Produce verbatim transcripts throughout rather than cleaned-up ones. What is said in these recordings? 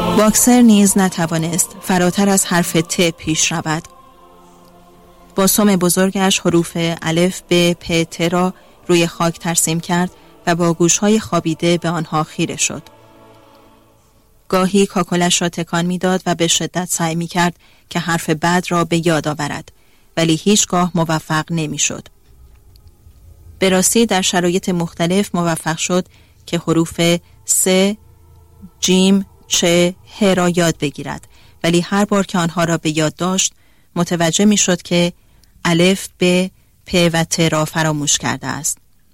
باکسر نیز نتوانست فراتر از حرف ت پیش رود. با سم بزرگش حروف الف ب پ ت را روی خاک ترسیم کرد و با گوشهای خوابیده به آنها خیره شد. گاهی کاکلش را تکان می‌داد و به شدت سعی می‌کرد که حرف بعد را به یاد آورد، ولی هیچگاه موفق نمی‌شد. به راستی در شرایط مختلف موفق شد که حروف س، جیم، چ، ه را یاد بگیرد، ولی هر بار که آنها را به یاد داشت متوجه می‌شد که الف، ب، پ و ت را فراموش کرده است.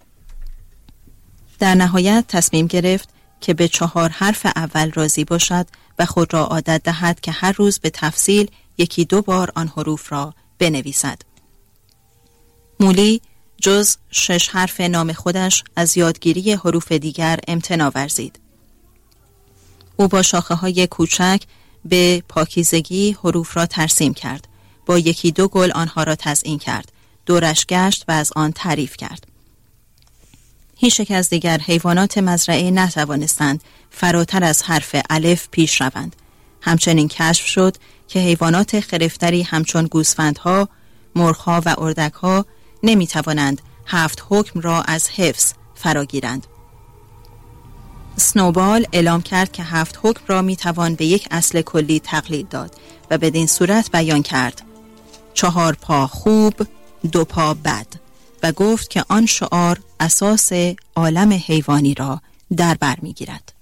در نهایت تصمیم گرفت که به چهار حرف اول راضی باشد و خود را عادت دهد که هر روز به تفصیل یکی دو بار آن حروف را بنویسد. مولی جز شش حرف نام خودش از یادگیری حروف دیگر امتناع ورزید. او با شاخه های کوچک به پاکیزگی حروف را ترسیم کرد. با یکی دو گل آنها را تزیین کرد. دورش گشت و از آن تعریف کرد. هیچ یک از دیگر حیوانات مزرعه نتوانستند فراتر از حرف الف پیش روند. همچنین کشف شد که حیوانات خرفتری همچون گوسفندها، مرغ‌ها و اردک‌ها نمی‌توانند هفت حکم را از حفظ فراگیرند. سنوبال اعلام کرد که هفت حکم را می‌توان به یک اصل کلی تقلیل داد و بدین صورت بیان کرد: چهار پا خوب، دو پا بد، و گفت که آن شعار اساس عالم حیوانی را در بر می‌گیرد.